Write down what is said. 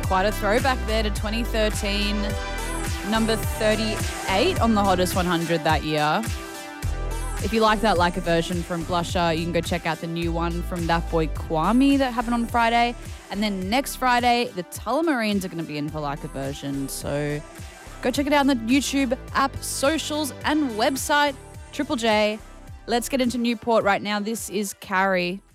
Quite a throwback there to 2013. Number 38 on the Hottest 100 that year. If you like that Like a Version from Blusher, you can go check out the new one from that boy Kwame that happened on Friday. And then next Friday, the Tullamarines are going to be in for Like a Version. So go check it out on the YouTube app, socials, and website, Triple J. Let's get into Newport right now. This is Carrie.